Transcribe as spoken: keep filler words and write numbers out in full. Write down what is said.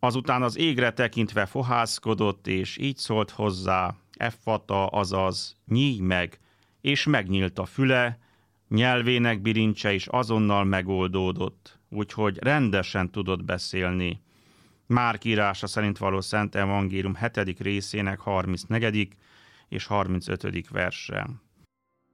Azután az égre tekintve fohászkodott, és így szólt hozzá, effata, azaz nyíj meg, és megnyílt a füle, nyelvének bilincse is azonnal megoldódott, úgyhogy rendesen tudott beszélni. Márk írása szerint való Szent Evangélium hetedik részének harmincnegyedik és harmincötödik verse.